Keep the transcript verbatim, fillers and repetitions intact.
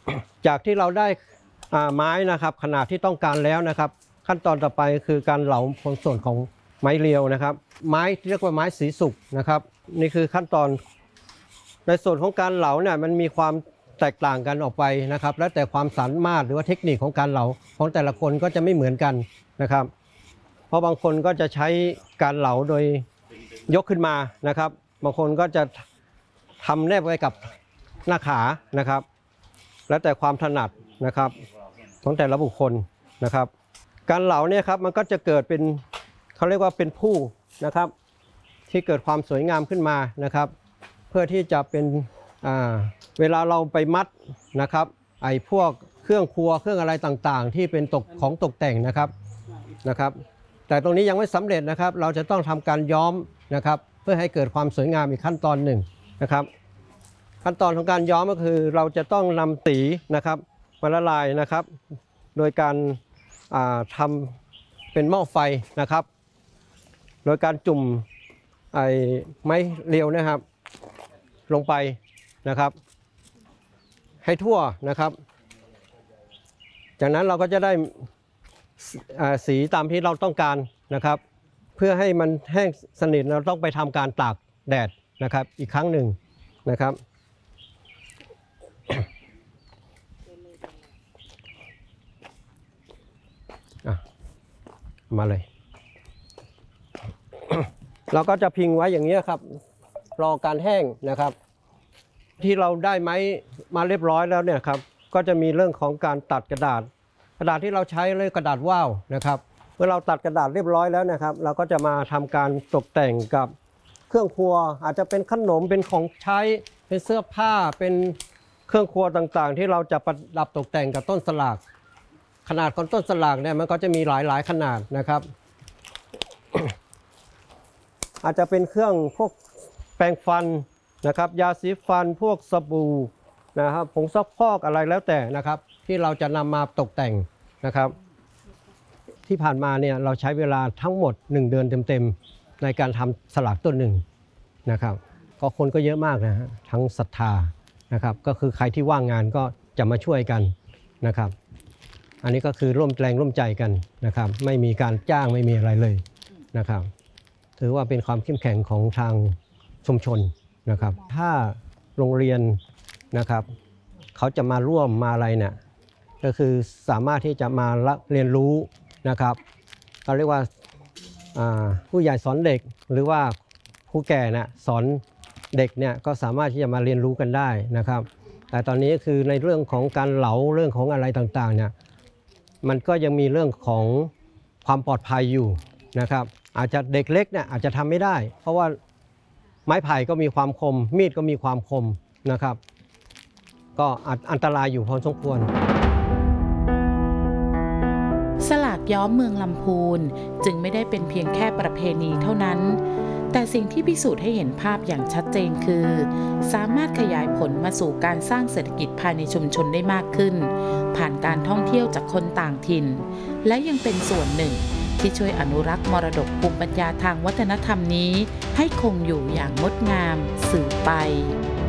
จากที่เราได้ไม้นะครับขนาดที่ต้องการแล้วนะครับขั้นตอนต่อไปคือการเหลาผลส่วนของไม้เรียวนะครับไม้เรียกว่าไม้สีสุกนะครับนี่คือขั้นตอนในส่วนของการเหลาเนี่ยมันมีความแตกต่างกันออกไปนะครับแล้วแต่ความสามารถหรือว่าเทคนิคของการเหลาของแต่ละคนก็จะไม่เหมือนกันนะครับเพราะบางคนก็จะใช้การเหลาโดยยกขึ้นมานะครับบางคนก็จะทำแนบไว้กับหน้าขานะครับแล้วแต่ความถนัดนะครับของแต่ละบุคคลนะครับการเหลาเนี่ยครับมันก็จะเกิดเป็นเขาเรียกว่าเป็นผู้นะครับที่เกิดความสวยงามขึ้นมานะครับเพื่อที่จะเป็นเวลาเราไปมัดนะครับไอ้พวกเครื่องครัวเครื่องอะไรต่างๆที่เป็นตกของตกแต่งนะครับนะครับแต่ตรงนี้ยังไม่สำเร็จนะครับเราจะต้องทำการย้อมนะครับเพื่อให้เกิดความสวยงามอีกขั้นตอนหนึ่งนะครับขั้นตอนของการย้อมก็คือเราจะต้องนำสีนะครับมาละลายนะครับโดยการทำเป็นหม้อไฟนะครับโดยการจุ่มไอ้ไม้เรียวนะครับลงไปนะครับให้ทั่วนะครับจากนั้นเราก็จะได้สีตามที่เราต้องการนะครับเพื่อให้มันแห้งสนิทเราต้องไปทำการตากแดดนะครับอีกครั้งหนึ่งนะครับมาเลย เราก็จะพิงไว้อย่างนี้ครับรอการแห้งนะครับที่เราได้ไม้มาเรียบร้อยแล้วเนี่ยครับก็จะมีเรื่องของการตัดกระดาษกระดาษที่เราใช้เลยกระดาษว่าวนะครับเมื่อเราตัดกระดาษเรียบร้อยแล้วนะครับเราก็จะมาทำการตกแต่งกับเครื่องครัวอาจจะเป็นขนมเป็นของใช้เป็นเสื้อผ้าเป็นเครื่องครัวต่างๆที่เราจะประดับตกแต่งกับต้นสลากขนาดของต้นสลากเนี่ยมันก็จะมีหลายๆขนาดนะครับ อาจจะเป็นเครื่องพวกแปรงฟันนะครับยาสีฟันพวกสบู่นะครับผงซักฟอกอะไรแล้วแต่นะครับที่เราจะนำมาตกแต่งนะครับที่ผ่านมาเนี่ยเราใช้เวลาทั้งหมดหนึ่งเดือนเต็มๆในการทำสลากต้นหนึ่งนะครับก็คนก็เยอะมากนะฮะทั้งศรัทธานะครับก็คือใครที่ว่างงานก็จะมาช่วยกันนะครับอันนี้ก็คือร่วมแรงร่วมใจกันนะครับไม่มีการจ้างไม่มีอะไรเลยนะครับถือว่าเป็นความเข้มแข็งของทางชุมชนนะครับถ้าโรงเรียนนะครับเขาจะมาร่วมมาอะไรเนี่ยก็คือสามารถที่จะมาเรียนรู้นะครับเราเรียกว่าผู้ใหญ่สอนเด็กหรือว่าผู้แก่เนี่ยสอนเด็กเนี่ยก็สามารถที่จะมาเรียนรู้กันได้นะครับแต่ตอนนี้คือในเรื่องของการเหลาเรื่องของอะไรต่างๆเนี่ยมันก็ยังมีเรื่องของความปลอดภัยอยู่นะครับอาจจะเด็กเล็กเนี่ยอาจจะทำไม่ได้เพราะว่าไม้ไผ่ก็มีความคมมีดก็มีความคมนะครับก็อันตรายอยู่พอสมควรสลากย้อมเมืองลำพูนจึงไม่ได้เป็นเพียงแค่ประเพณีเท่านั้นแต่สิ่งที่พิสูจน์ให้เห็นภาพอย่างชัดเจนคือสามารถขยายผลมาสู่การสร้างเศรษฐกิจภายในชุมชนได้มากขึ้นผ่านการท่องเที่ยวจากคนต่างถิ่นและยังเป็นส่วนหนึ่งที่ช่วยอนุรักษ์มรดกภูมิปัญญาทางวัฒนธรรมนี้ให้คงอยู่อย่างงดงามสืบไป